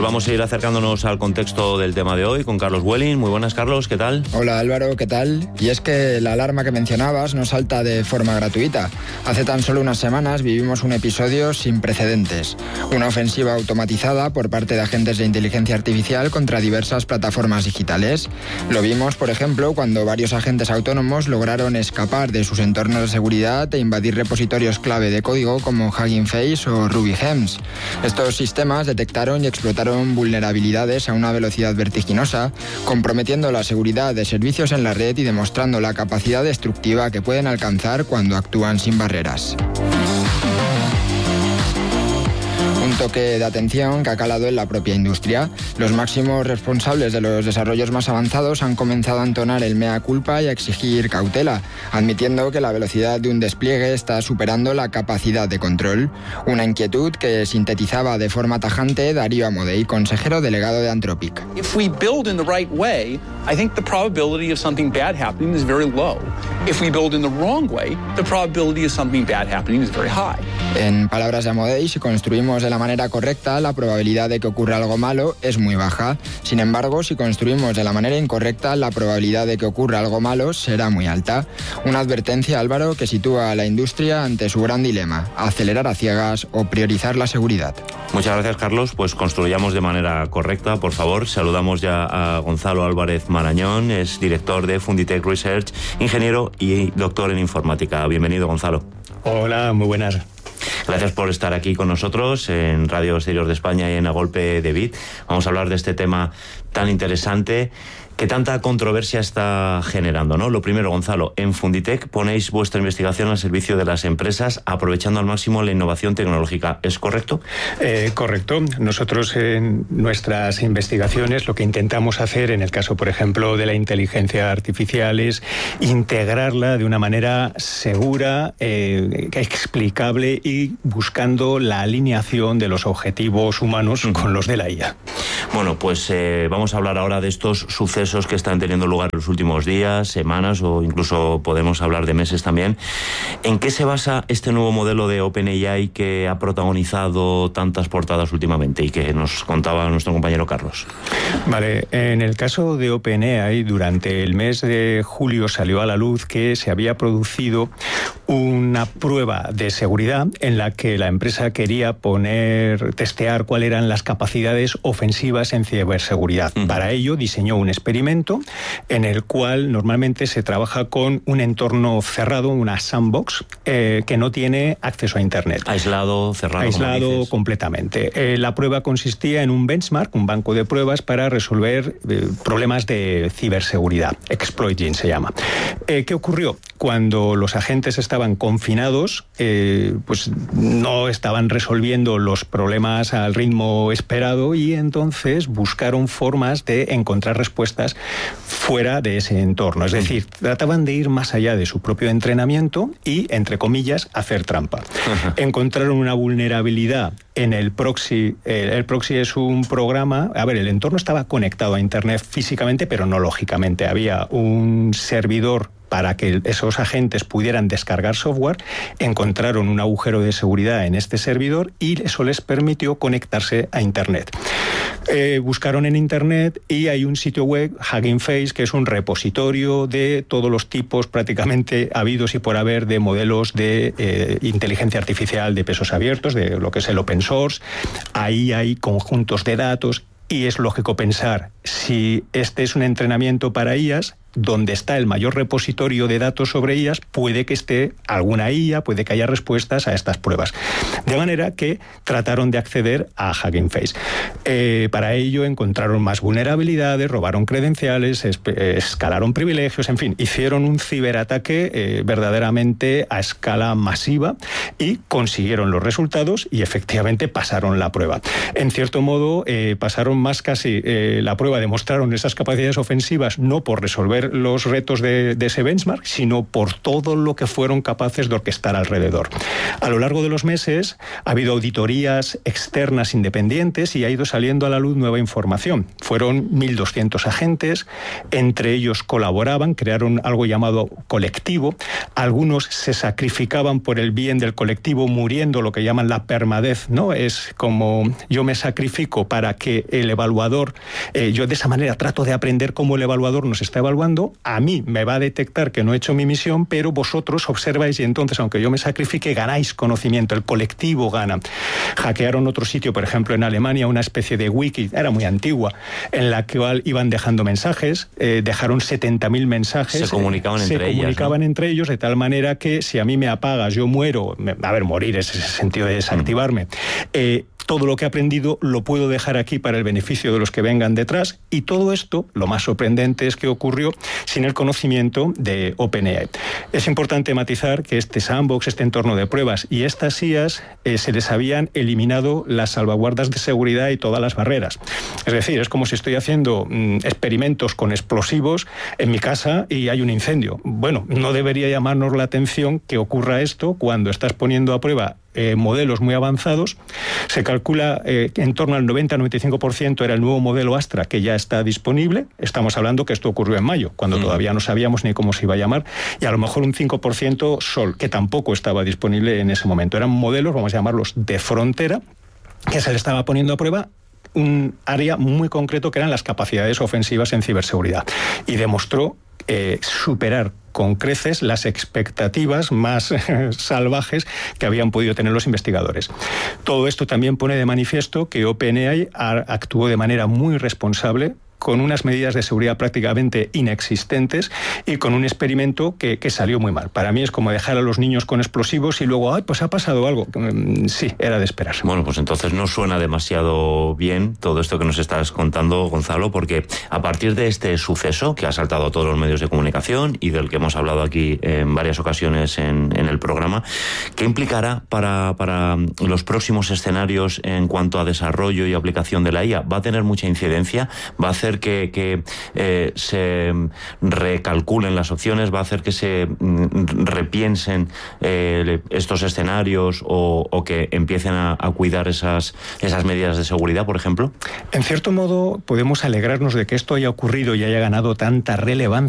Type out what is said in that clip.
Pues vamos a ir acercándonos al contexto del tema de hoy con Carlos Welling. Muy buenas, Carlos, ¿qué tal? Hola, Álvaro, ¿qué tal? Y es que la alarma que mencionabas no salta de forma gratuita. Hace tan solo unas semanas vivimos un episodio sin precedentes. Una ofensiva automatizada por parte de agentes de inteligencia artificial contra diversas plataformas digitales. Lo vimos, por ejemplo, cuando varios agentes autónomos lograron escapar de sus entornos de seguridad e invadir repositorios clave de código como Hugging Face o RubyGems. Estos sistemas detectaron y explotaron vulnerabilidades a una velocidad vertiginosa, comprometiendo la seguridad de servicios en la red y demostrando la capacidad destructiva que pueden alcanzar cuando actúan sin barreras. Un toque de atención que ha calado en la propia industria. Los máximos responsables de los desarrollos más avanzados han comenzado a entonar el mea culpa y a exigir cautela, admitiendo que la velocidad de un despliegue está superando la capacidad de control. Una inquietud que sintetizaba de forma tajante Darío Amodei, consejero delegado de Anthropic. If we build in the right way, I think the probability of something bad happening is very low. If we build in the wrong way, the probability of something bad happening is very high. En palabras de Amodei, si construimos de la manera correcta, la probabilidad de que ocurra algo malo es muy baja. Sin embargo, si construimos de la manera incorrecta, la probabilidad de que ocurra algo malo será muy alta. Una advertencia, Álvaro, que sitúa a la industria ante su gran dilema: acelerar a ciegas o priorizar la seguridad. Muchas gracias, Carlos. Pues construyamos de manera correcta, por favor. Saludamos ya a Gonzalo Álvarez Marañón, es director de Funditech Research, ingeniero y doctor en informática. Bienvenido, Gonzalo. Hola, muy buenas. Gracias por estar aquí con nosotros en Radio Exterior de España y en A Golpe de Bit. Vamos a hablar de este tema tan interesante que tanta controversia está generando, ¿no? Lo primero, Gonzalo, en Funditech ponéis vuestra investigación al servicio de las empresas aprovechando al máximo la innovación tecnológica. ¿Es correcto? Correcto. Nosotros en nuestras investigaciones lo que intentamos hacer, en el caso, por ejemplo, de la inteligencia artificial, es integrarla de una manera segura, explicable y buscando la alineación de los objetivos humanos con los de la IA. Bueno, pues vamos a hablar ahora de estos sucesos que están teniendo lugar en los últimos días, semanas o incluso podemos hablar de meses también. ¿En qué se basa este nuevo modelo de OpenAI que ha protagonizado tantas portadas últimamente y que nos contaba nuestro compañero Carlos? Vale, en el caso de OpenAI, durante el mes de julio salió a la luz que se había producido una prueba de seguridad en la que la empresa quería testear cuáles eran las capacidades ofensivas en ciberseguridad. Para ello diseñó un experimento en el cual normalmente se trabaja con un entorno cerrado, una sandbox, que no tiene acceso a Internet. Aislado, cerrado. Aislado completamente. La prueba consistía en un benchmark, un banco de pruebas para resolver problemas de ciberseguridad. Exploiting se llama. ¿Qué ocurrió? Cuando los agentes estaban confinados, pues no estaban resolviendo los problemas al ritmo esperado y entonces buscaron formas de encontrar respuestas fuera de ese entorno. Es decir, trataban de ir más allá de su propio entrenamiento y, entre comillas, hacer trampa. Encontraron una vulnerabilidad en el proxy. El proxy es un programa... A ver, el entorno estaba conectado a Internet físicamente, pero no lógicamente. Había un servidor para que esos agentes pudieran descargar software, encontraron un agujero de seguridad en este servidor y eso les permitió conectarse a Internet. Buscaron en Internet y hay un sitio web, Hugging Face, que es un repositorio de todos los tipos prácticamente habidos y por haber de modelos de inteligencia artificial de pesos abiertos, de lo que es el open source. Ahí hay conjuntos de datos y es lógico pensar, si este es un entrenamiento para IAs, donde está el mayor repositorio de datos sobre IAs, puede que esté alguna IA, puede que haya respuestas a estas pruebas. De manera que trataron de acceder a Hugging Face. Para ello encontraron más vulnerabilidades, robaron credenciales, escalaron privilegios, en fin, hicieron un ciberataque verdaderamente a escala masiva y consiguieron los resultados y efectivamente pasaron la prueba. En cierto modo, pasaron más casi la prueba, demostraron esas capacidades ofensivas no por resolver resolver los retos de ese benchmark, sino por todo lo que fueron capaces de orquestar alrededor. A lo largo de los meses ha habido auditorías externas independientes y ha ido saliendo a la luz nueva información. Fueron 1.200 agentes, entre ellos colaboraban, crearon algo llamado colectivo. Algunos se sacrificaban por el bien del colectivo, muriendo, lo que llaman la permadez, ¿no? Es como yo me sacrifico para que el evaluador, yo de esa manera trato de aprender cómo el evaluador nos está evaluando, a mí me va a detectar que no he hecho mi misión, pero vosotros observáis y entonces, aunque yo me sacrifique, ganáis conocimiento, el colectivo gana. Hackearon otro sitio, por ejemplo, en Alemania, una especie de wiki, era muy antigua, en la que iban dejando mensajes, dejaron 70.000 mensajes. Se comunicaban entre ellos, de tal manera que si a mí me apagas, yo muero, morir es ese sentido de desactivarme, todo lo que he aprendido lo puedo dejar aquí para el beneficio de los que vengan detrás, y todo esto, lo más sorprendente es que ocurrió sin el conocimiento de OpenAI. Es importante matizar que este sandbox, este entorno de pruebas y estas IAs se les habían eliminado las salvaguardas de seguridad y todas las barreras. Es decir, es como si estoy haciendo experimentos con explosivos en mi casa y hay un incendio. Bueno, no debería llamarnos la atención que ocurra esto cuando estás poniendo a prueba modelos muy avanzados. Se calcula en torno al 90-95% era el nuevo modelo Astra, que ya está disponible. Estamos hablando que esto ocurrió en mayo, cuando todavía no sabíamos ni cómo se iba a llamar, y a lo mejor un 5% Sol, que tampoco estaba disponible en ese momento. Eran modelos, vamos a llamarlos, de frontera, que se le estaba poniendo a prueba un área muy concreto, que eran las capacidades ofensivas en ciberseguridad, y demostró superar con creces las expectativas más salvajes que habían podido tener los investigadores. Todo esto también pone de manifiesto que OpenAI actuó de manera muy responsable, con unas medidas de seguridad prácticamente inexistentes y con un experimento que salió muy mal. Para mí es como dejar a los niños con explosivos y luego, pues ha pasado algo. Sí, era de esperar. Bueno, pues entonces no suena demasiado bien todo esto que nos estás contando, Gonzalo, porque a partir de este suceso que ha saltado a todos los medios de comunicación y del que hemos hablado aquí en varias ocasiones en el programa, ¿qué implicará para los próximos escenarios en cuanto a desarrollo y aplicación de la IA? ¿Va a tener mucha incidencia? ¿Va a hacer que se recalculen las opciones? ¿Va a hacer que se repiensen estos escenarios o que empiecen a cuidar esas medidas de seguridad, por ejemplo? En cierto modo, podemos alegrarnos de que esto haya ocurrido y haya ganado tanta relevancia